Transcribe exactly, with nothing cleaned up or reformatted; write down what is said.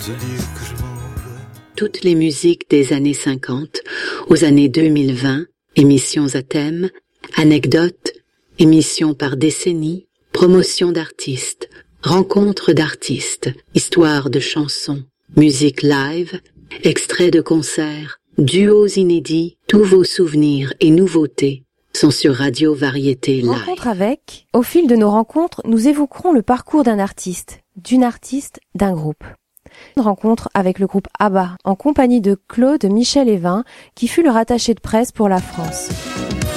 Toutes les musiques des années cinquante aux années deux mille vingt, émissions à thème, anecdotes, émissions par décennie, promotion d'artistes, rencontres d'artistes, histoires de chansons, musique live, extraits de concerts, duos inédits, tous vos souvenirs et nouveautés sont sur Radio Variété Live. Rencontre avec, au fil de nos rencontres, nous évoquerons le parcours d'un artiste, d'une artiste, d'un groupe. Une rencontre avec le groupe ABBA, en compagnie de Claude Michel Evin, qui fut leur attaché de presse pour la France.